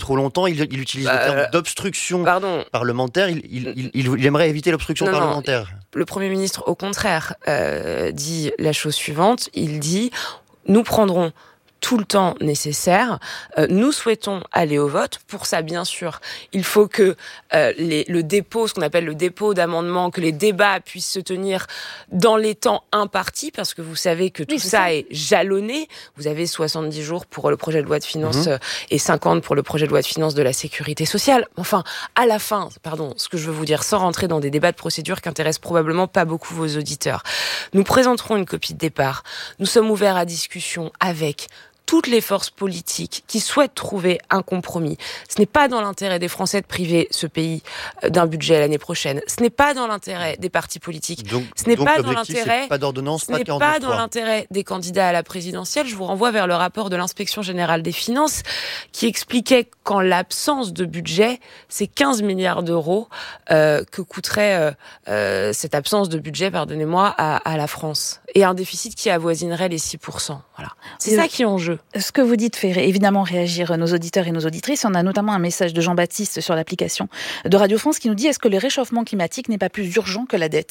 trop longtemps. Il utilise le terme d'obstruction parlementaire. Il aimerait éviter l'obstruction parlementaire. Non. Le Premier ministre, au contraire, dit la chose suivante. Il dit « Nous prendrons tout le temps nécessaire. Nous souhaitons aller au vote. Pour ça, bien sûr, il faut que le dépôt, ce qu'on appelle le dépôt d'amendements, que les débats puissent se tenir dans les temps impartis, parce que vous savez que tout ça est jalonné. Vous avez 70 jours pour le projet de loi de finances et 50 pour le projet de loi de finances de la sécurité sociale. Enfin, à la fin, ce que je veux vous dire, sans rentrer dans des débats de procédure qui intéressent probablement pas beaucoup vos auditeurs, nous présenterons une copie de départ. Nous sommes ouverts à discussion avec toutes les forces politiques qui souhaitent trouver un compromis. Ce n'est pas dans l'intérêt des Français de priver ce pays d'un budget l'année prochaine. Ce n'est pas dans l'intérêt des partis politiques. Ce n'est pas dans l'intérêt. Pas d'ordonnance, ce n'est pas dans l'intérêt des candidats à la présidentielle. Je vous renvoie vers le rapport de l'Inspection générale des finances qui expliquait qu'en l'absence de budget, c'est 15 milliards d'euros que coûterait cette absence de budget, pardonnez-moi, à la France. Et un déficit qui avoisinerait les 6%. Voilà. C'est ça qui est en jeu. Ce que vous dites fait évidemment réagir nos auditeurs et nos auditrices. On a notamment un message de Jean-Baptiste sur l'application de Radio France qui nous dit « Est-ce que le réchauffement climatique n'est pas plus urgent que la dette ?»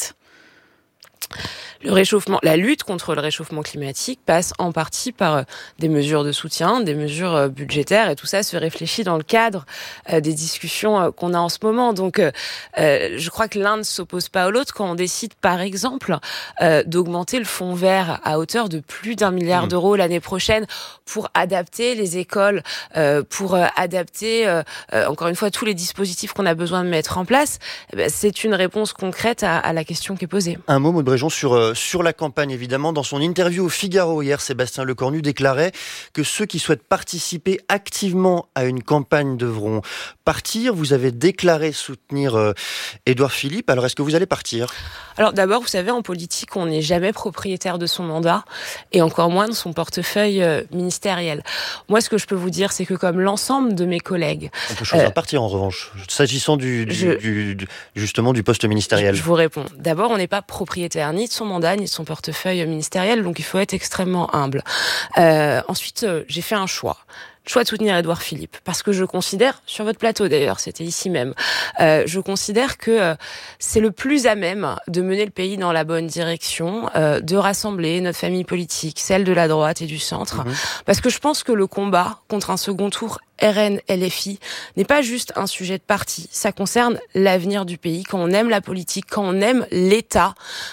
La lutte contre le réchauffement climatique passe en partie par des mesures de soutien, des mesures budgétaires, et tout ça se réfléchit dans le cadre des discussions qu'on a en ce moment. Donc, je crois que l'un ne s'oppose pas à l'autre quand on décide, par exemple, d'augmenter le fonds vert à hauteur de plus d'1 milliard d'euros l'année prochaine pour adapter les écoles, pour adapter, encore une fois, tous les dispositifs qu'on a besoin de mettre en place. C'est une réponse concrète à la question qui est posée. Un mot, Maud Bréjon, sur la campagne, évidemment. Dans son interview au Figaro hier, Sébastien Lecornu déclarait que ceux qui souhaitent participer activement à une campagne devront partir. Vous avez déclaré soutenir Édouard Philippe. Alors, est-ce que vous allez partir ? Alors d'abord, vous savez, en politique, on n'est jamais propriétaire de son mandat et encore moins de son portefeuille ministériel. Moi, ce que je peux vous dire, c'est que comme l'ensemble de mes collègues... On peut choisir partir, en revanche, s'agissant justement du poste ministériel. Je vous réponds. D'abord, on n'est pas propriétaire ni de son mandat, ni de son portefeuille ministériel, donc il faut être extrêmement humble. Ensuite, j'ai fait un choix de soutenir Édouard Philippe, parce que je considère, sur votre plateau d'ailleurs, c'était ici même, je considère que c'est le plus à même de mener le pays dans la bonne direction, de rassembler notre famille politique, celle de la droite et du centre, parce que je pense que le combat contre un second tour RN-LFI n'est pas juste un sujet de parti, ça concerne l'avenir du pays. Quand on aime la politique, quand on aime l'État,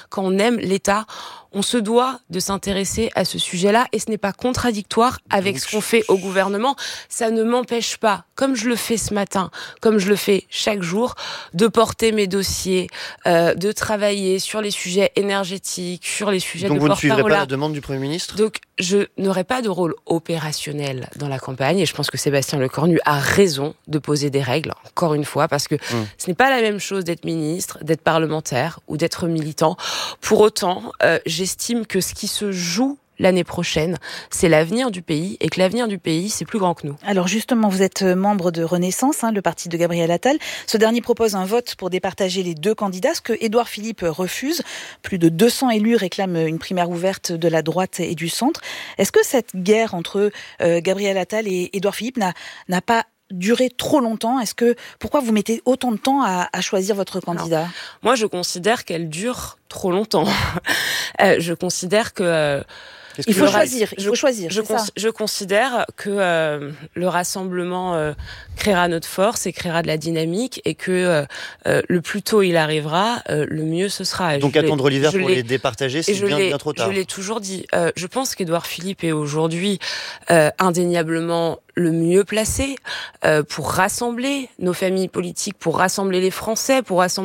on se doit de s'intéresser à ce sujet-là et ce n'est pas contradictoire avec ce qu'on fait au gouvernement. Ça ne m'empêche pas, comme je le fais ce matin, comme je le fais chaque jour, de porter mes dossiers, de travailler sur les sujets énergétiques, sur les sujets de porte-parole. Donc vous ne suivrez pas la demande du Premier ministre ? Donc je n'aurai pas de rôle opérationnel dans la campagne et je pense que Sébastien Lecornu a raison de poser des règles, encore une fois, parce que ce n'est pas la même chose d'être ministre, d'être parlementaire ou d'être militant. Pour autant, j'estime que ce qui se joue l'année prochaine, c'est l'avenir du pays et que l'avenir du pays, c'est plus grand que nous. Alors justement, vous êtes membre de Renaissance, le parti de Gabriel Attal. Ce dernier propose un vote pour départager les deux candidats, ce que Édouard Philippe refuse. Plus de 200 élus réclament une primaire ouverte de la droite et du centre. Est-ce que cette guerre entre Gabriel Attal et Édouard Philippe n'a pas duré trop longtemps ? Pourquoi vous mettez autant de temps à choisir votre candidat ? Alors, moi, je considère qu'elle dure trop longtemps. Je considère que... Il faut choisir. Je considère que le rassemblement créera notre force et créera de la dynamique et que le plus tôt il arrivera, le mieux ce sera. Donc attendre l'hiver pour les départager, c'est bien trop tard. Je l'ai toujours dit. Je pense qu'Édouard Philippe est aujourd'hui indéniablement le mieux placé pour rassembler nos familles politiques, pour rassembler les Français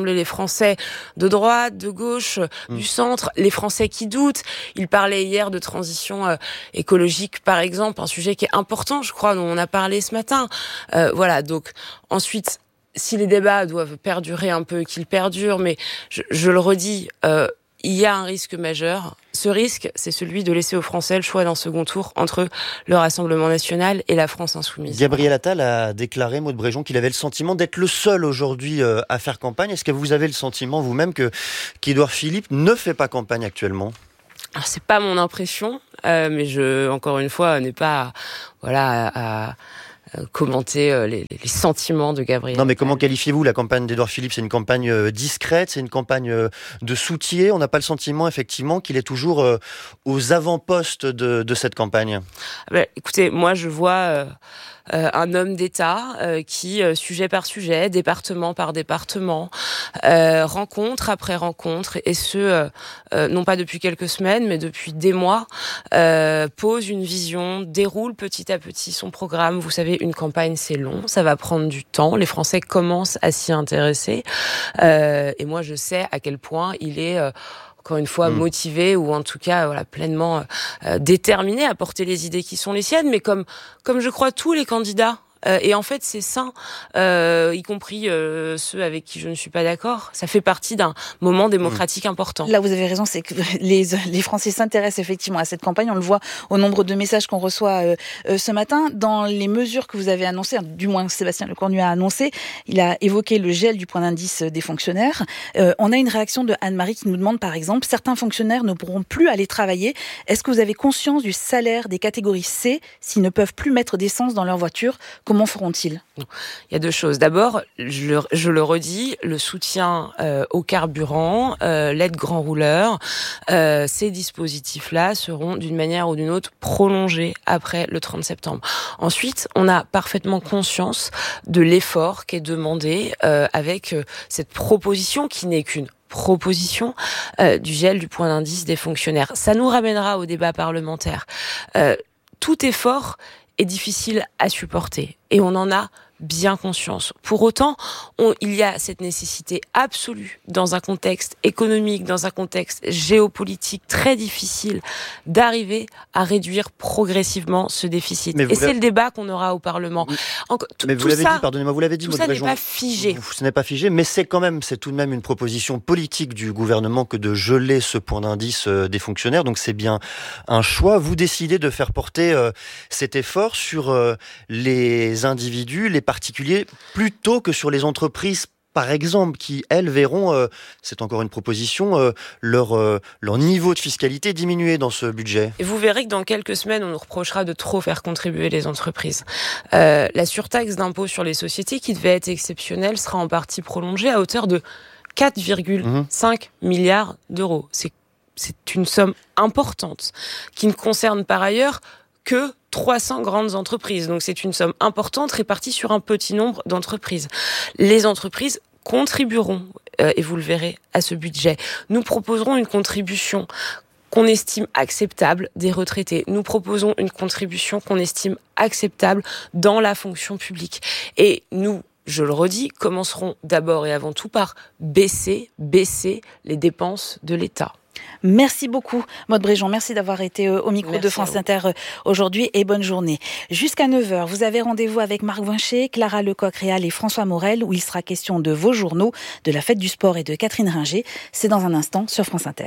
de droite, de gauche, du centre, les Français qui doutent. Il parlait hier de transition écologique, par exemple, un sujet qui est important, je crois, dont on a parlé ce matin. Voilà, donc ensuite, si les débats doivent perdurer un peu, qu'ils perdurent, mais je le redis, il y a un risque majeur. Ce risque, c'est celui de laisser aux Français le choix d'un second tour entre le Rassemblement national et la France insoumise. Gabriel Attal a déclaré, Maud Bréjon, qu'il avait le sentiment d'être le seul aujourd'hui à faire campagne. Est-ce que vous avez le sentiment vous-même qu'Édouard Philippe ne fait pas campagne actuellement ? Alors c'est pas mon impression, mais encore une fois, n'est pas à commenter les sentiments de Gabriel. Non, mais comment qualifiez-vous la campagne d'Édouard Philippe? C'est une campagne discrète, c'est une campagne de soutien. On n'a pas le sentiment, effectivement, qu'il est toujours aux avant-postes de cette campagne. Écoutez, moi, je vois un homme d'État qui, sujet par sujet, département par département, rencontre après rencontre, et non pas depuis quelques semaines, mais depuis des mois, pose une vision, déroule petit à petit son programme. Vous savez, une campagne, c'est long, ça va prendre du temps. Les Français commencent à s'y intéresser. Et moi, je sais à quel point il est... encore une fois, motivé, ou en tout cas pleinement déterminé à porter les idées qui sont les siennes, mais comme je crois tous les candidats. Et en fait, c'est sain, y compris ceux avec qui je ne suis pas d'accord. Ça fait partie d'un moment démocratique important. Là, vous avez raison, c'est que les Français s'intéressent effectivement à cette campagne. On le voit au nombre de messages qu'on reçoit ce matin. Dans les mesures que vous avez annoncées, du moins Sébastien Lecornu a annoncé, il a évoqué le gel du point d'indice des fonctionnaires. On a une réaction de Anne-Marie qui nous demande, par exemple, certains fonctionnaires ne pourront plus aller travailler. Est-ce que vous avez conscience du salaire des catégories C s'ils ne peuvent plus mettre d'essence dans leur voiture? Comment feront-ils? Il y a deux choses. D'abord, je le redis, le soutien au carburant, l'aide grand rouleur, ces dispositifs-là seront d'une manière ou d'une autre prolongés après le 30 septembre. Ensuite, on a parfaitement conscience de l'effort qui est demandé avec cette proposition qui n'est qu'une proposition du gel du point d'indice des fonctionnaires. Ça nous ramènera au débat parlementaire. Tout effort est difficile à supporter, et on en a bien conscience. Pour autant, il y a cette nécessité absolue, dans un contexte économique, dans un contexte géopolitique très difficile, d'arriver à réduire progressivement ce déficit. Et c'est le débat qu'on aura au Parlement. Mais vous l'avez dit, pardonnez-moi, vous l'avez dit. Tout ça n'est pas figé. Ce n'est pas figé, mais c'est tout de même une proposition politique du gouvernement que de geler ce point d'indice des fonctionnaires. Donc c'est bien un choix. Vous décidez de faire porter cet effort sur les individus, les particuliers, plutôt que sur les entreprises, par exemple, qui, elles, verront, c'est encore une proposition, leur niveau de fiscalité diminuer dans ce budget. Et vous verrez que dans quelques semaines, on nous reprochera de trop faire contribuer les entreprises. La surtaxe d'impôt sur les sociétés, qui devait être exceptionnelle, sera en partie prolongée à hauteur de 4,5 milliards d'euros. C'est une somme importante, qui ne concerne par ailleurs que 300 grandes entreprises. Donc c'est une somme importante répartie sur un petit nombre d'entreprises. Les entreprises contribueront, et vous le verrez, à ce budget. Nous proposerons une contribution qu'on estime acceptable des retraités. Nous proposons une contribution qu'on estime acceptable dans la fonction publique. Et nous, je le redis, commencerons d'abord et avant tout par baisser les dépenses de l'État. Merci beaucoup, Maude Bréjon. Merci d'avoir été au micro de France Inter aujourd'hui, et bonne journée. Jusqu'à 9h, vous avez rendez-vous avec Marc Vincher, Clara Lecoq-Réal et François Morel, où il sera question de vos journaux, de la fête du sport et de Catherine Ringer. C'est dans un instant sur France Inter.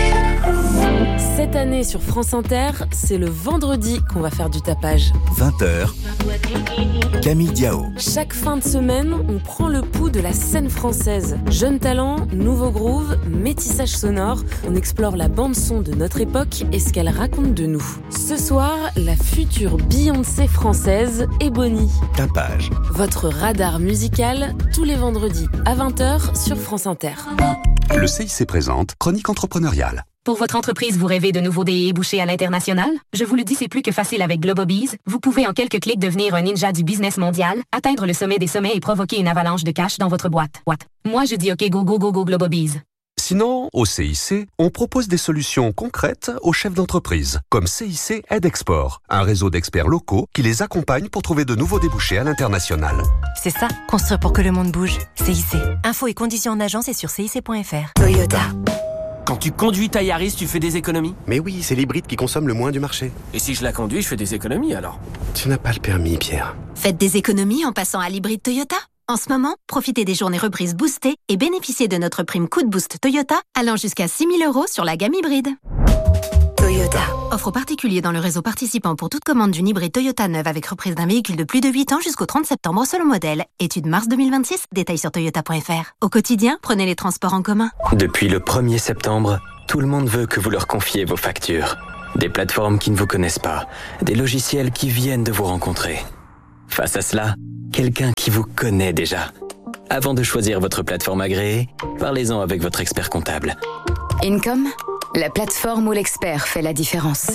Cette année sur France Inter, c'est le vendredi qu'on va faire du tapage. 20h, Camille Diao. Chaque fin de semaine, on prend le pouls de la scène française. Jeunes talents, nouveaux grooves, métissage sonore. On explore la bande-son de notre époque et ce qu'elle raconte de nous. Ce soir, la future Beyoncé française, Ebony. Tapage. Votre radar musical, tous les vendredis à 20h sur France Inter. Le CIC présente Chronique entrepreneuriale. Pour votre entreprise, vous rêvez de nouveaux débouchés à l'international? Je vous le dis, c'est plus que facile avec Globobees. Vous pouvez en quelques clics devenir un ninja du business mondial, atteindre le sommet des sommets et provoquer une avalanche de cash dans votre boîte. Moi, je dis OK, go Globobees. Sinon, au CIC, on propose des solutions concrètes aux chefs d'entreprise, comme CIC Aide Export, un réseau d'experts locaux qui les accompagne pour trouver de nouveaux débouchés à l'international. C'est ça, construire pour que le monde bouge. CIC. Infos et conditions en agence et sur cic.fr. Toyota. Quand tu conduis ta Yaris, tu fais des économies? Mais oui, c'est l'hybride qui consomme le moins du marché. Et si je la conduis, je fais des économies alors? Tu n'as pas le permis, Pierre. Faites des économies en passant à l'hybride Toyota. En ce moment, profitez des journées reprises boostées et bénéficiez de notre prime Coup de Boost Toyota allant jusqu'à 6 000 € sur la gamme hybride. Toyota. Offre aux particuliers dans le réseau participant pour toute commande d'une hybride Toyota neuve avec reprise d'un véhicule de plus de 8 ans jusqu'au 30 septembre selon modèle. Étude mars 2026, détails sur toyota.fr. Au quotidien, prenez les transports en commun. Depuis le 1er septembre, tout le monde veut que vous leur confiez vos factures. Des plateformes qui ne vous connaissent pas, des logiciels qui viennent de vous rencontrer. Face à cela, quelqu'un qui vous connaît déjà. Avant de choisir votre plateforme agréée, parlez-en avec votre expert comptable. Income, la plateforme où l'expert fait la différence.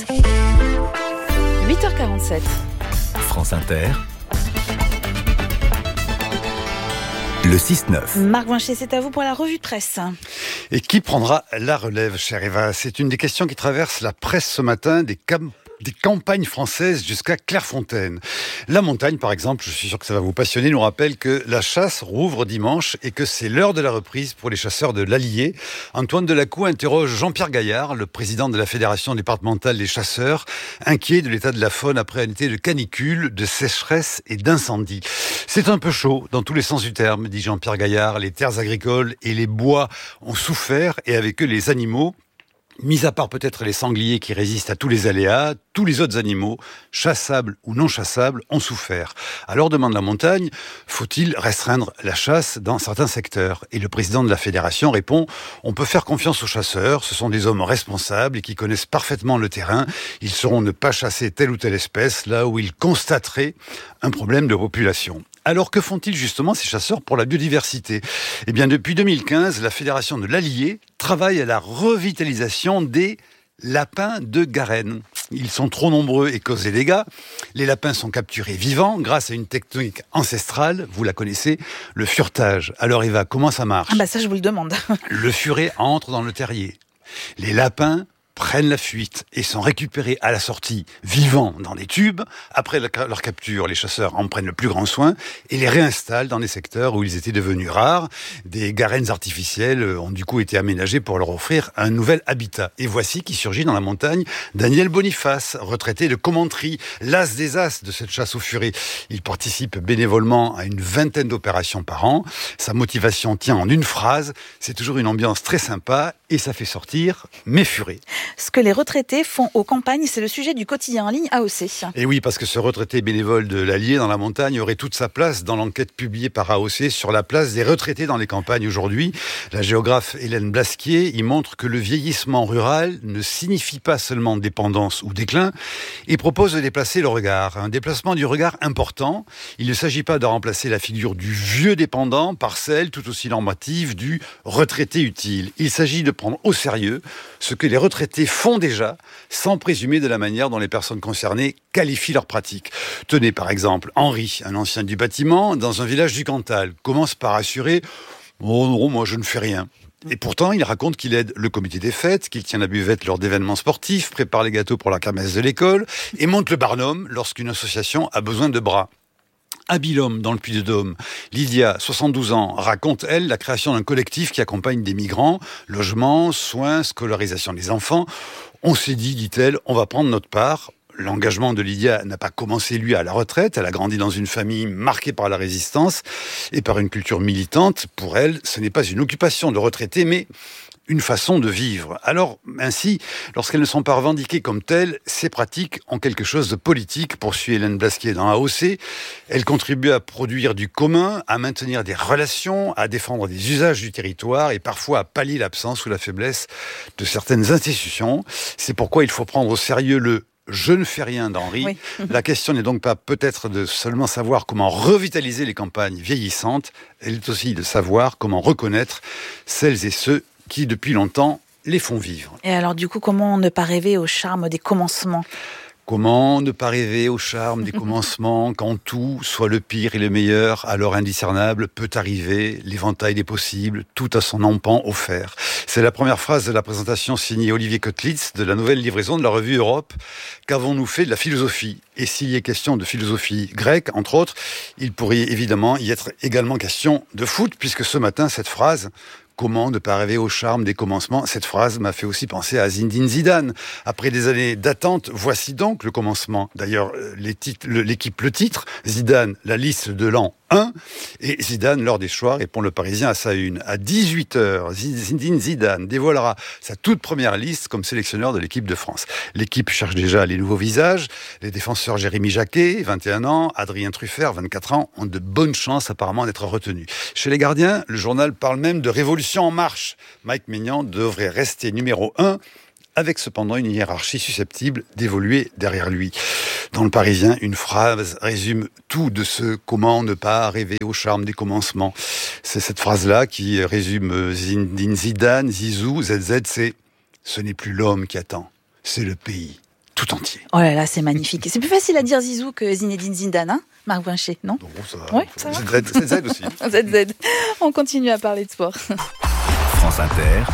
8h47. France Inter. Le 6-9. Marc Vincher, c'est à vous pour la revue de presse. Et qui prendra la relève, chère Eva ? C'est une des questions qui traverse la presse ce matin, des campagnes françaises jusqu'à Clairefontaine. La montagne, par exemple, je suis sûr que ça va vous passionner, nous rappelle que la chasse rouvre dimanche et que c'est l'heure de la reprise pour les chasseurs de l'Allier. Antoine Delacou interroge Jean-Pierre Gaillard, le président de la Fédération départementale des chasseurs, inquiet de l'état de la faune après un été de canicule, de sécheresse et d'incendie. C'est un peu chaud, dans tous les sens du terme, dit Jean-Pierre Gaillard. Les terres agricoles et les bois ont souffert et avec eux les animaux. Mis à part peut-être les sangliers qui résistent à tous les aléas, tous les autres animaux, chassables ou non chassables, ont souffert. Alors demande la montagne, faut-il restreindre la chasse dans certains secteurs ? Et le président de la fédération répond, on peut faire confiance aux chasseurs, ce sont des hommes responsables et qui connaissent parfaitement le terrain. Ils sauront ne pas chasser telle ou telle espèce là où ils constateraient un problème de population. Alors que font-ils justement ces chasseurs pour la biodiversité ? Eh bien depuis 2015, la Fédération de l'Allier travaille à la revitalisation des lapins de Garenne. Ils sont trop nombreux et causent des dégâts. Les lapins sont capturés vivants grâce à une technique ancestrale, vous la connaissez, le furetage. Alors Eva, comment ça marche ? Ça je vous le demande. Le furet entre dans le terrier. Les lapins prennent la fuite et sont récupérés à la sortie vivants dans des tubes. Après leur capture, les chasseurs en prennent le plus grand soin et les réinstallent dans les secteurs où ils étaient devenus rares. Des garennes artificielles ont du coup été aménagées pour leur offrir un nouvel habitat. Et voici qui surgit dans la montagne Daniel Boniface, retraité de Commentry, l'as des as de cette chasse aux furets. Il participe bénévolement à une 20aine d'opérations par an. Sa motivation tient en une phrase, c'est toujours une ambiance très sympa et ça fait sortir mes furets. Ce que les retraités font aux campagnes, c'est le sujet du quotidien en ligne AOC. Et oui, parce que ce retraité bénévole de l'Allier dans la montagne aurait toute sa place dans l'enquête publiée par AOC sur la place des retraités dans les campagnes aujourd'hui. La géographe Hélène Blasquier y montre que le vieillissement rural ne signifie pas seulement dépendance ou déclin et propose de déplacer le regard. Un déplacement du regard important. Il ne s'agit pas de remplacer la figure du vieux dépendant par celle tout aussi normative du retraité utile. Il s'agit de prendre au sérieux ce que les retraités font déjà, sans présumer de la manière dont les personnes concernées qualifient leurs pratiques. Tenez par exemple, Henri, un ancien du bâtiment, dans un village du Cantal, commence par assurer « Oh non, moi je ne fais rien ». Et pourtant, il raconte qu'il aide le comité des fêtes, qu'il tient la buvette lors d'événements sportifs, prépare les gâteaux pour la kermesse de l'école et monte le barnum lorsqu'une association a besoin de bras. À Bilhomme, dans le Puy-de-Dôme, Lydia, 72 ans, raconte, elle, la création d'un collectif qui accompagne des migrants, logement, soins, scolarisation des enfants. On s'est dit-elle, on va prendre notre part. L'engagement de Lydia n'a pas commencé, lui, à la retraite. Elle a grandi dans une famille marquée par la résistance et par une culture militante. Pour elle, ce n'est pas une occupation de retraité, mais une façon de vivre. Alors, ainsi, lorsqu'elles ne sont pas revendiquées comme telles, ces pratiques ont quelque chose de politique, poursuit Hélène Blasquier dans AOC. Elles contribuent à produire du commun, à maintenir des relations, à défendre des usages du territoire et parfois à pallier l'absence ou la faiblesse de certaines institutions. C'est pourquoi il faut prendre au sérieux le je ne fais rien d'Henri. Oui. La question n'est donc pas peut-être de seulement savoir comment revitaliser les campagnes vieillissantes, elle est aussi de savoir comment reconnaître celles et ceux qui, depuis longtemps, les font vivre. Et alors, du coup, comment ne pas rêver au charme des commencements ? Comment ne pas rêver au charme des commencements quand tout, soit le pire et le meilleur, alors indiscernable, peut arriver, l'éventail des possibles, tout à son empan offert. C'est la première phrase de la présentation signée Olivier Kotlitz de la nouvelle livraison de la revue Europe. Qu'avons-nous fait de la philosophie ? Et s'il y est question de philosophie grecque, entre autres, il pourrait évidemment y être également question de foot, puisque ce matin, cette phrase... Comment ne pas rêver au charme des commencements ? Cette phrase m'a fait aussi penser à Zinedine Zidane. Après des années d'attente, voici donc le commencement. D'ailleurs, l'équipe, le titre, Zidane, la liste de l'an 1, et Zidane, lors des choix, répond le Parisien à sa une. À 18h, Zinedine Zidane dévoilera sa toute première liste comme sélectionneur de l'équipe de France. L'équipe cherche déjà les nouveaux visages. Les défenseurs Jérémy Jacquet, 21 ans, Adrien Truffert, 24 ans, ont de bonnes chances apparemment d'être retenus. Chez les gardiens, le journal parle même de révolution en marche. Mike Maignan devrait rester numéro 1 avec cependant une hiérarchie susceptible d'évoluer derrière lui. Dans Le Parisien, une phrase résume tout de ce comment ne pas rêver au charme des commencements. C'est cette phrase-là qui résume Zinedine Zidane, Zizou, ZZ, c'est « Ce n'est plus l'homme qui attend, c'est le pays tout entier ». Oh là là, c'est magnifique. C'est plus facile à dire Zizou que Zinedine Zidane, hein, Marc Vincher, non? Ça va. Ouais, ça va. ZZ aussi. ZZ. On continue à parler de sport. France Inter,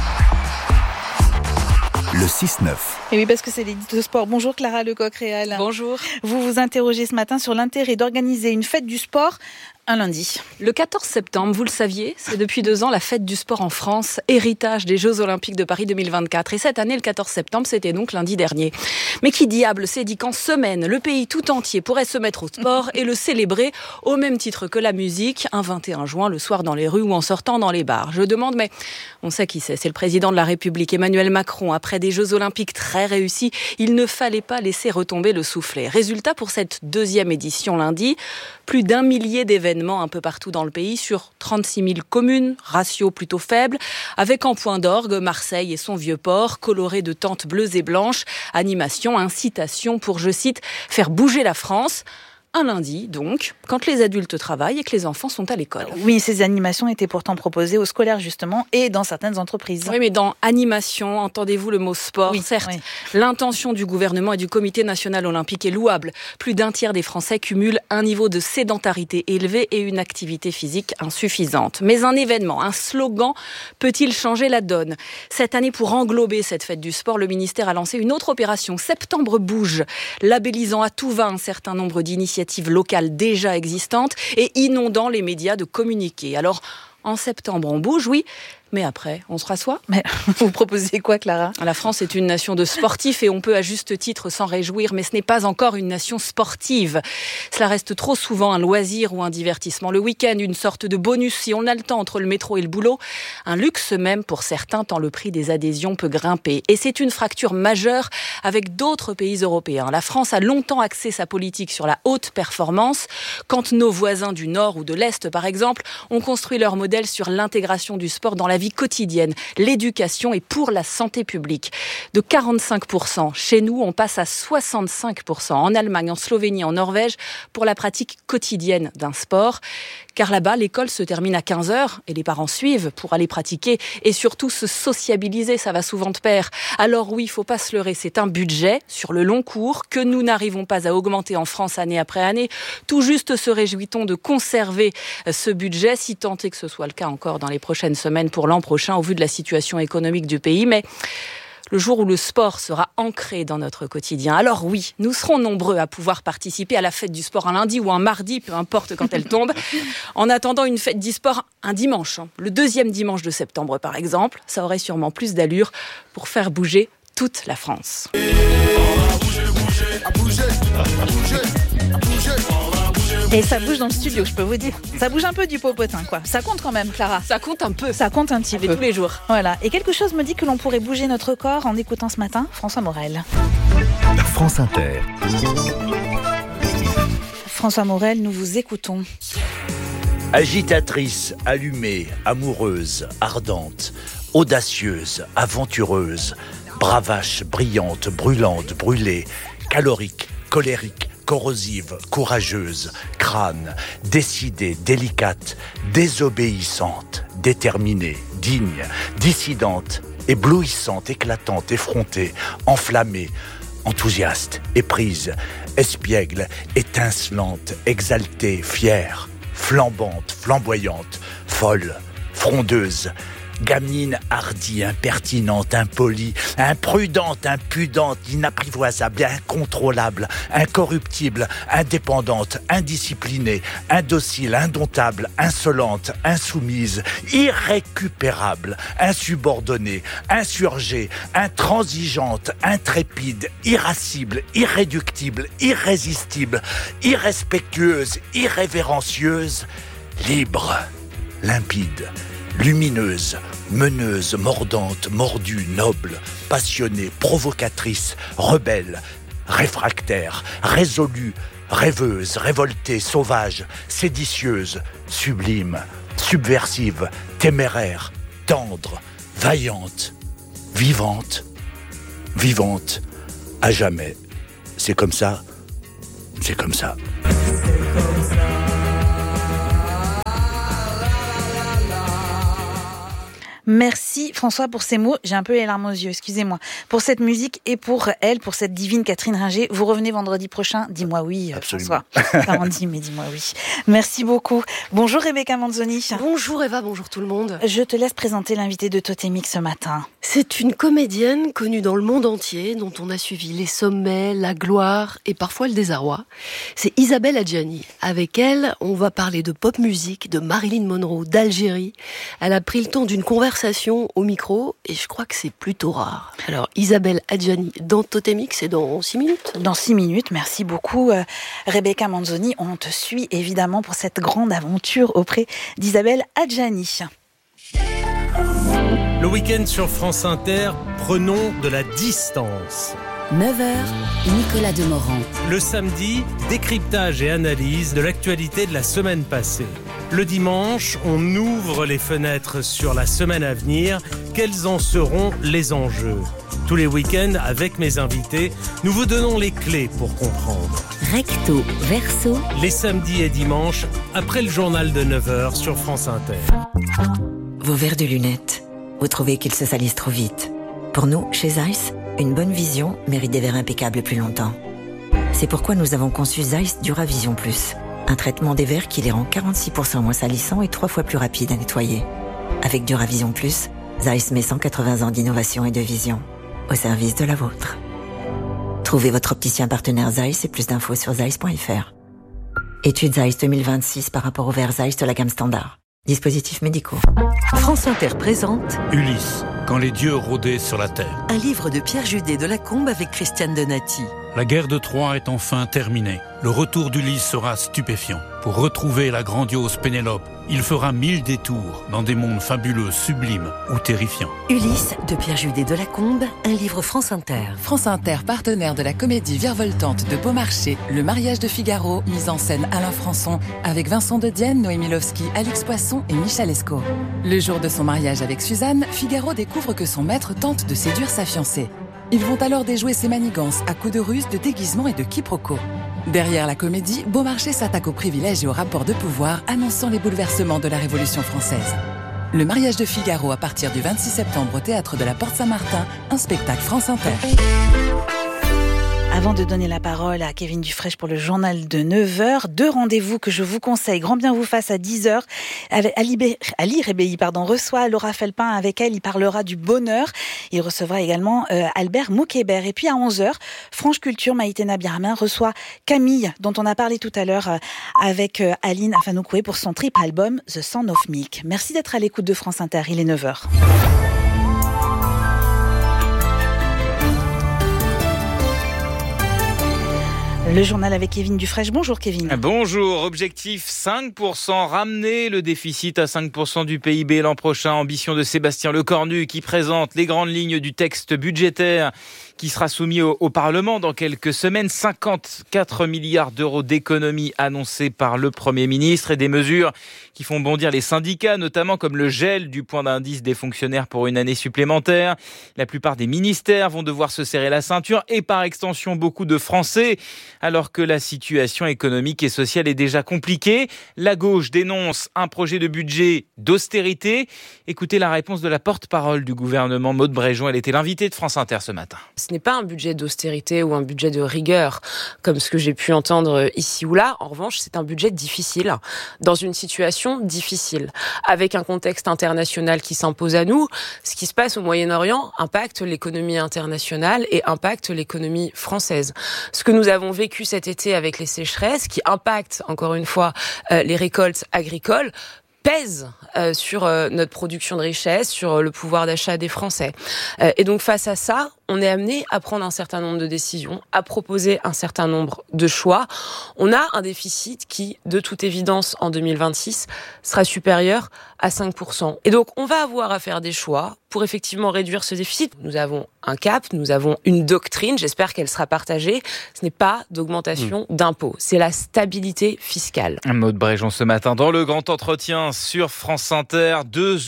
le 6-9. Et oui, parce que c'est l'édito de sport. Bonjour Clara Lecoq-Réal. Bonjour. Vous vous interrogez ce matin sur l'intérêt d'organiser une fête du sport un lundi. Le 14 septembre, vous le saviez, c'est depuis 2 ans la fête du sport en France, héritage des Jeux Olympiques de Paris 2024. Et cette année, le 14 septembre, c'était donc lundi dernier. Mais qui diable s'est dit qu'en semaine, le pays tout entier pourrait se mettre au sport et le célébrer au même titre que la musique, un 21 juin, le soir dans les rues ou en sortant dans les bars. Je demande, mais on sait qui c'est le président de la République, Emmanuel Macron. Après des Jeux Olympiques très réussis, il ne fallait pas laisser retomber le soufflet. Résultat, pour cette 2e édition lundi, plus d'1 millier d'événements un peu partout dans le pays sur 36 000 communes, ratio plutôt faible, avec en point d'orgue Marseille et son Vieux-Port, coloré de tentes bleues et blanches, animation, incitation pour, je cite, faire bouger la France. Un lundi, donc, quand les adultes travaillent et que les enfants sont à l'école. Oui, ces animations étaient pourtant proposées aux scolaires, justement, et dans certaines entreprises. Oui, mais dans animation, entendez-vous le mot sport? Oui, certes, oui. L'intention du gouvernement et du Comité national olympique est louable. Plus d'1 tiers des Français cumulent un niveau de sédentarité élevé et une activité physique insuffisante. Mais un événement, un slogan, peut-il changer la donne? Cette année, pour englober cette fête du sport, le ministère a lancé une autre opération, Septembre Bouge, labellisant à tout va un certain nombre d'initiatives locales déjà existantes et inondant les médias de communiqués. Alors, en septembre, on bouge, oui, mais après, on se rassoit. Mais vous proposez quoi, Clara? La France est une nation de sportifs et on peut à juste titre s'en réjouir, mais ce n'est pas encore une nation sportive. Cela reste trop souvent un loisir ou un divertissement. Le week-end, une sorte de bonus si on a le temps entre le métro et le boulot. Un luxe même pour certains, tant le prix des adhésions peut grimper. Et c'est une fracture majeure avec d'autres pays européens. La France a longtemps axé sa politique sur la haute performance, quand nos voisins du Nord ou de l'Est, par exemple, ont construit leur modèle sur l'intégration du sport dans la vie quotidienne, l'éducation et pour la santé publique. De 45%, chez nous, on passe à 65%. En Allemagne, en Slovénie, en Norvège, pour la pratique quotidienne d'un sport. Car là-bas, l'école se termine à 15h et les parents suivent pour aller pratiquer et surtout se sociabiliser, ça va souvent de pair. Alors oui, il ne faut pas se leurrer, c'est un budget sur le long cours que nous n'arrivons pas à augmenter en France année après année. Tout juste se réjouit-on de conserver ce budget, si tant est que ce soit le cas encore dans les prochaines semaines pour l'an prochain au vu de la situation économique du pays. Mais le jour où le sport sera ancré dans notre quotidien, alors oui, nous serons nombreux à pouvoir participer à la fête du sport un lundi ou un mardi, peu importe quand elle tombe. En attendant une fête du sport un dimanche, le 2e dimanche de septembre par exemple, ça aurait sûrement plus d'allure pour faire bouger toute la France. Et ça bouge dans le studio, je peux vous dire. Ça bouge un peu du popotin, quoi. Ça compte quand même, Clara. Ça compte un peu. Ça compte un petit peu. Tous les jours. Voilà. Et quelque chose me dit que l'on pourrait bouger notre corps en écoutant ce matin François Morel. France Inter. François Morel, nous vous écoutons. Agitatrice, allumée, amoureuse, ardente, audacieuse, aventureuse, bravache, brillante, brûlante, brûlée, calorique, colérique, corrosive, courageuse, crâne, décidée, délicate, désobéissante, déterminée, digne, dissidente, éblouissante, éclatante, effrontée, enflammée, enthousiaste, éprise, espiègle, étincelante, exaltée, fière, flambante, flamboyante, folle, frondeuse, gamine hardie, impertinente, impolie, imprudente, impudente, inapprivoisable, incontrôlable, incorruptible, indépendante, indisciplinée, indocile, indomptable, insolente, insoumise, irrécupérable, insubordonnée, insurgée, intransigeante, intrépide, irascible, irréductible, irrésistible, irrespectueuse, irrévérencieuse, libre, limpide, lumineuse, meneuse, mordante, mordue, noble, passionnée, provocatrice, rebelle, réfractaire, résolue, rêveuse, révoltée, sauvage, séditieuse, sublime, subversive, téméraire, tendre, vaillante, vivante, vivante, à jamais. C'est comme ça, c'est comme ça. Merci François pour ces mots. J'ai un peu les larmes aux yeux, excusez-moi. Pour cette musique et pour elle, pour cette divine Catherine Ringer. Vous revenez vendredi prochain. Dis-moi oui, absolument. François. Pas dit, mais dis-moi oui. Merci beaucoup. Bonjour Rebecca Manzoni. Bonjour Eva, bonjour tout le monde. Je te laisse présenter l'invité de Totémique ce matin. C'est une comédienne connue dans le monde entier, dont on a suivi les sommets, la gloire et parfois le désarroi. C'est Isabelle Adjani. Avec elle, on va parler de pop musique, de Marilyn Monroe, d'Algérie. Elle a pris le temps d'une conversation au micro et je crois que c'est plutôt rare. Alors Isabelle Adjani dans Totémique, c'est dans 6 minutes. Dans 6 minutes, merci beaucoup Rebecca Manzoni. On te suit évidemment pour cette grande aventure auprès d'Isabelle Adjani. Le week-end sur France Inter, prenons de la distance. 9h, Nicolas Demorand. Le samedi, décryptage et analyse de l'actualité de la semaine passée. Le dimanche, on ouvre les fenêtres sur la semaine à venir. Quels en seront les enjeux ? Tous les week-ends, avec mes invités, nous vous donnons les clés pour comprendre. Recto, verso. Les samedis et dimanches, après le journal de 9h sur France Inter. Vos verres de lunettes, vous trouvez qu'ils se salissent trop vite. Pour nous, chez Zeiss, une bonne vision mérite des verres impeccables plus longtemps. C'est pourquoi nous avons conçu Zeiss Duravision Plus, un traitement des verres qui les rend 46% moins salissants et 3 fois plus rapides à nettoyer. Avec Duravision Plus, Zeiss met 180 ans d'innovation et de vision au service de la vôtre. Trouvez votre opticien partenaire Zeiss et plus d'infos sur zeiss.fr. Étude Zeiss 2026 par rapport aux verres Zeiss de la gamme standard. Dispositifs médicaux. France Inter présente Ulysse, quand les dieux rôdaient sur la terre. Un livre de Pierre Judet de Lacombe avec Christiane Donati. La guerre de Troie est enfin terminée. Le retour d'Ulysse sera stupéfiant. Pour retrouver la grandiose Pénélope, il fera 1000 détours dans des mondes fabuleux, sublimes ou terrifiants. Ulysse de Pierre Judet de Lacombe, un livre France Inter. France Inter, partenaire de la comédie virevoltante de Beaumarchais, Le mariage de Figaro, mise en scène Alain Françon, avec Vincent de Dienne, Noémie Lovski, Alix Poisson et Michel Escaut. Le jour de son mariage avec Suzanne, Figaro découvre que son maître tente de séduire sa fiancée. Ils vont alors déjouer ses manigances à coups de ruse, de déguisement et de quiproquos. Derrière la comédie, Beaumarchais s'attaque aux privilèges et aux rapports de pouvoir, annonçant les bouleversements de la Révolution française. Le mariage de Figaro à partir du 26 septembre au Théâtre de la Porte Saint-Martin, un spectacle France Inter. Avant de donner la parole à Kevin Dufresne pour le journal de 9h, 2 rendez-vous que je vous conseille, grand bien vous fasse à 10h. Ali Rebéi reçoit Laura Felpin. Avec elle, il parlera du bonheur. Il recevra également Albert Moukébert. Et puis à 11h, France Culture, Maïté Nabiramin reçoit Camille, dont on a parlé tout à l'heure avec Aline Afanoukoé pour son triple album The Sound of Milk. Merci d'être à l'écoute de France Inter, il est 9h. Le journal avec Kevin Dufresne. Bonjour Kevin. Bonjour. Objectif 5%, ramener le déficit à 5% du PIB l'an prochain. Ambition de Sébastien Lecornu qui présente les grandes lignes du texte budgétaire qui sera soumis au Parlement dans quelques semaines. 54 milliards d'euros d'économies annoncées par le Premier ministre et des mesures qui font bondir les syndicats, notamment comme le gel du point d'indice des fonctionnaires pour une année supplémentaire. La plupart des ministères vont devoir se serrer la ceinture et par extension beaucoup de Français, alors que la situation économique et sociale est déjà compliquée. La gauche dénonce un projet de budget d'austérité. Écoutez la réponse de la porte-parole du gouvernement, Maude Bréjon. Elle était l'invitée de France Inter ce matin. Ce n'est pas un budget d'austérité ou un budget de rigueur, comme ce que j'ai pu entendre ici ou là. En revanche, c'est un budget difficile, dans une situation difficile, avec un contexte international qui s'impose à nous. Ce qui se passe au Moyen-Orient impacte l'économie internationale et impacte l'économie française. Ce que nous avons vécu cet été avec les sécheresses, qui impactent, encore une fois, les récoltes agricoles, pèse sur notre production de richesse, sur le pouvoir d'achat des Français. Et donc face à ça, on est amené à prendre un certain nombre de décisions, à proposer un certain nombre de choix. On a un déficit qui, de toute évidence, en 2026, sera supérieur à 5%. Et donc on va avoir à faire des choix pour effectivement réduire ce déficit. Nous avons un cap, nous avons une doctrine, j'espère qu'elle sera partagée. Ce n'est pas d'augmentation d'impôts, c'est la stabilité fiscale. Maud Bréjon ce matin dans le grand entretien sur France Inter.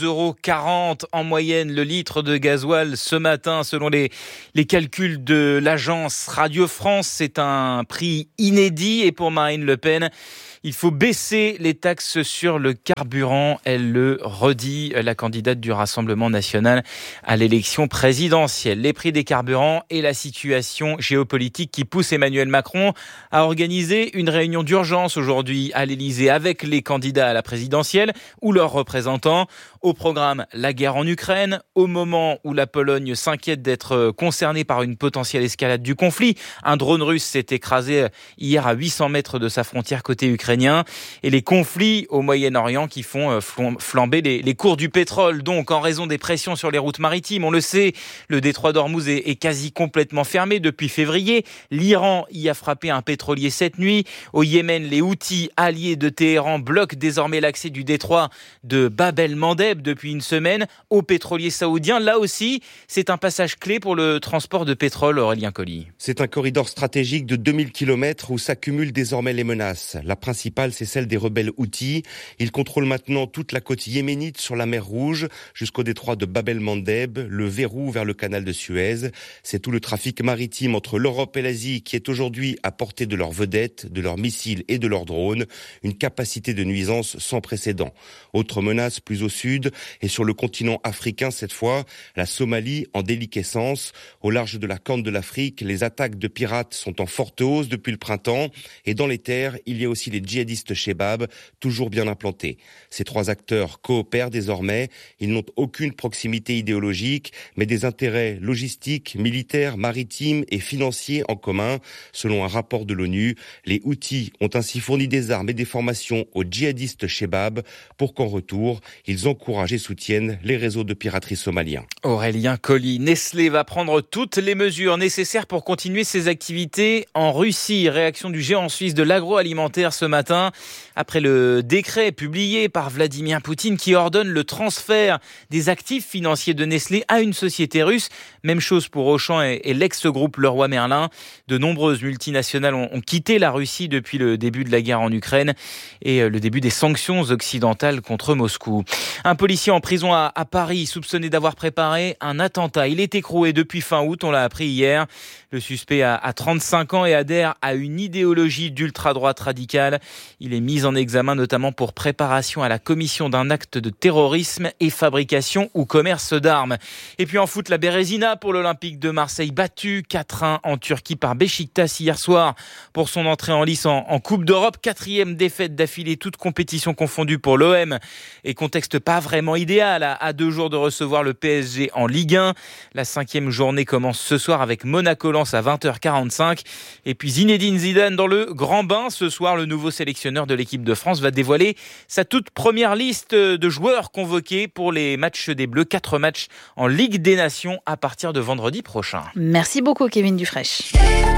2,40 € en moyenne le litre de gasoil ce matin selon les calculs de l'agence Radio France. C'est un prix inédit et pour Marine Le Pen, il faut baisser les taxes sur le carburant. Elle le redit, la candidate du Rassemblement national à l'élection présidentielle. Les prix des carburants et la situation géopolitique qui pousse Emmanuel Macron à organiser une réunion d'urgence aujourd'hui à l'Élysée avec les candidats à la présidentielle ou leurs représentants. Au programme, la guerre en Ukraine, au moment où la Pologne s'inquiète d'être concernée par une potentielle escalade du conflit. Un drone russe s'est écrasé hier à 800 mètres de sa frontière côté ukrainien. Et les conflits au Moyen-Orient qui font flamber les cours du pétrole. Donc, en raison des pressions sur les routes maritimes, on le sait, le détroit d'Ormuz est quasi complètement fermé depuis février. L'Iran y a frappé un pétrolier cette nuit. Au Yémen, les Houthis, alliés de Téhéran, bloquent désormais l'accès du détroit de Bab el-Mandeb depuis une semaine. Au pétrolier saoudien, là aussi, c'est un passage clé pour le transport de pétrole. Aurélien Colli. C'est un corridor stratégique de 2000 km où s'accumulent désormais les menaces. La principale, c'est celle des rebelles Houthis. Ils contrôlent maintenant toute la côte yéménite sur la mer Rouge jusqu'au détroit de Bab el-Mandeb, le verrou vers le canal de Suez. C'est tout le trafic maritime entre l'Europe et l'Asie qui est aujourd'hui à portée de leurs vedettes, de leurs missiles et de leurs drones. Une capacité de nuisance sans précédent. Autre menace plus au sud et sur le continent africain cette fois, la Somalie en déliquescence. Au large de la Corne de l'Afrique, les attaques de pirates sont en forte hausse depuis le printemps. Et dans les terres, il y a aussi les djihadistes Chebab, toujours bien implantés. Ces trois acteurs coopèrent désormais. Ils n'ont aucune proximité idéologique, mais des intérêts logistiques, militaires, maritimes et financiers en commun. Selon un rapport de l'ONU, les Houthis ont ainsi fourni des armes et des formations aux djihadistes Chebab pour qu'en retour, ils encouragent et soutiennent les réseaux de piraterie somaliens. Aurélien Colli, Nestlé va prendre toutes les mesures nécessaires pour continuer ses activités en Russie. Réaction du géant suisse de l'agroalimentaire ce matin, après le décret publié par Vladimir Poutine qui ordonne le transfert des actifs financiers de Nestlé à une société russe. Même chose pour Auchan et l'ex-groupe Leroy Merlin. De nombreuses multinationales ont quitté la Russie depuis le début de la guerre en Ukraine et le début des sanctions occidentales contre Moscou. Un policier en prison à Paris, soupçonné d'avoir préparé un attentat. Il est écroué depuis fin août, on l'a appris hier. Le suspect a 35 ans et adhère à une idéologie d'ultra-droite radicale. Il est mis en examen notamment pour préparation à la commission d'un acte de terrorisme et fabrication ou commerce d'armes. Et puis en foot, la Bérésina pour l'Olympique de Marseille, battu 4-1 en Turquie par Beşiktaş hier soir pour son entrée en lice en Coupe d'Europe. 4e défaite d'affilée, toute compétition confondue pour l'OM. Et contexte pas vraiment idéal à 2 jours de recevoir le PSG en Ligue 1. La 5e journée commence ce soir avec Monaco-Lens à 20h45. Et puis Zinedine Zidane dans le grand bain. Ce soir, le nouveau sélectionneur de l'équipe de France va dévoiler sa toute première liste de joueurs convoqués pour les matchs des Bleus. 4 matchs en Ligue des Nations à partir de vendredi prochain. Merci beaucoup, Kevin Dufraîche.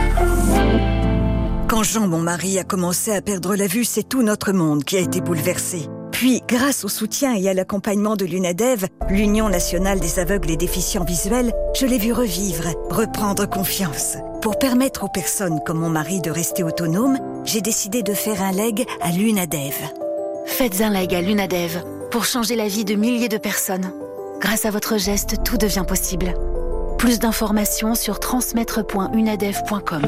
Quand Jean, mon mari, a commencé à perdre la vue, c'est tout notre monde qui a été bouleversé. Puis, grâce au soutien et à l'accompagnement de l'UNADEV, l'Union nationale des aveugles et déficients visuels, je l'ai vu revivre, reprendre confiance. Pour permettre aux personnes comme mon mari de rester autonomes, j'ai décidé de faire un leg à l'UNADEV. Faites un leg à l'UNADEV pour changer la vie de milliers de personnes. Grâce à votre geste, tout devient possible. Plus d'informations sur transmettre.unadev.com.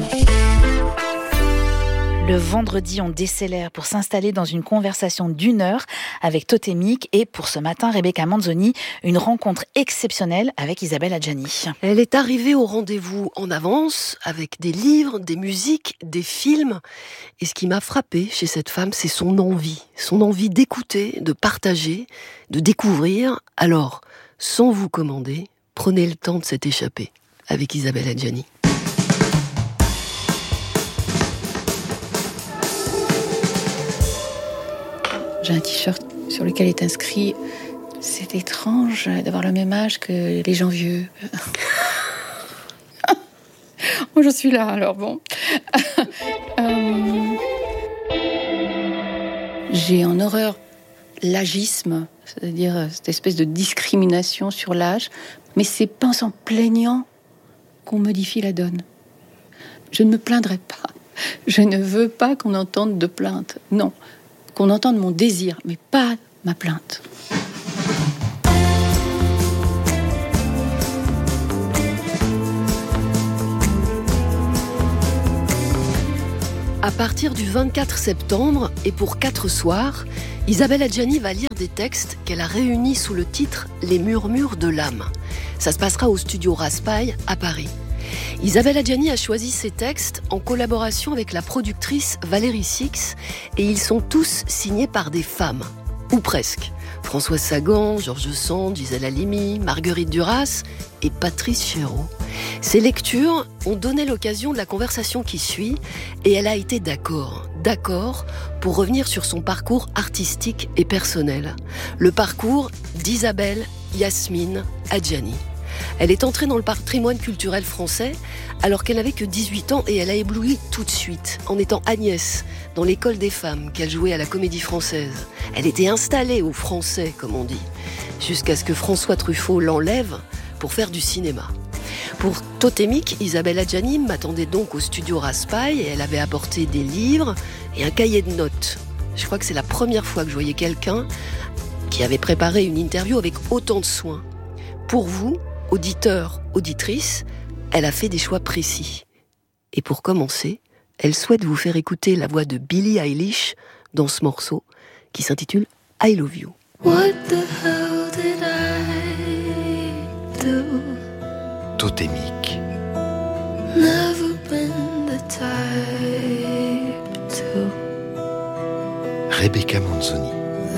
Le vendredi, on décélère pour s'installer dans une conversation d'1 heure avec Totémique et pour ce matin, Rebecca Manzoni, une rencontre exceptionnelle avec Isabelle Adjani. Elle est arrivée au rendez-vous en avance avec des livres, des musiques, des films. Et ce qui m'a frappée chez cette femme, c'est son envie d'écouter, de partager, de découvrir. Alors, sans vous commander, prenez le temps de s'être échappé avec Isabelle Adjani. J'ai un t-shirt sur lequel est inscrit « C'est étrange d'avoir le même âge que les gens vieux. » Moi, je suis là, alors bon. J'ai en horreur l'agisme, c'est-à-dire cette espèce de discrimination sur l'âge. Mais c'est pas en s'en plaignant qu'on modifie la donne. Je ne me plaindrai pas. Je ne veux pas qu'on entende de plainte. Non, qu'on entende mon désir, mais pas ma plainte. À partir du 24 septembre, et pour 4 soirs, Isabelle Adjani va lire des textes qu'elle a réunis sous le titre « Les murmures de l'âme ». Ça se passera au studio Raspail à Paris. Isabelle Adjani a choisi ces textes en collaboration avec la productrice Valérie Six, et ils sont tous signés par des femmes, ou presque. Françoise Sagan, Georges Sand, Gisèle Halimi, Marguerite Duras et Patrice Chéreau. Ces lectures ont donné l'occasion de la conversation qui suit, et elle a été d'accord pour revenir sur son parcours artistique et personnel. Le parcours d'Isabelle Yasmine Adjani. Elle est entrée dans le patrimoine culturel français alors qu'elle n'avait que 18 ans et elle a ébloui tout de suite en étant Agnès dans l'école des femmes qu'elle jouait à la Comédie Française. Elle était installée au Français, comme on dit, jusqu'à ce que François Truffaut l'enlève pour faire du cinéma. Pour Totémique, Isabelle Adjani m'attendait donc au studio Raspail et elle avait apporté des livres et un cahier de notes. Je crois que c'est la première fois que je voyais quelqu'un qui avait préparé une interview avec autant de soin. Pour vous, auditeurs, auditrices, elle a fait des choix précis. Et pour commencer, elle souhaite vous faire écouter la voix de Billie Eilish dans ce morceau qui s'intitule I Love You. What the hell did I do? Totémique. Never been the type to. Rebecca Manzoni.